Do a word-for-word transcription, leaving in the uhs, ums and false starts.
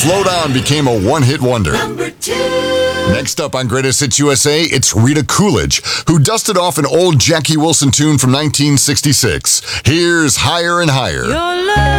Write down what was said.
Float On became a one-hit wonder. Number two. Next up on Greatest Hits U S A, it's Rita Coolidge, who dusted off an old Jackie Wilson tune from nineteen sixty-six. Here's Higher and Higher. Your love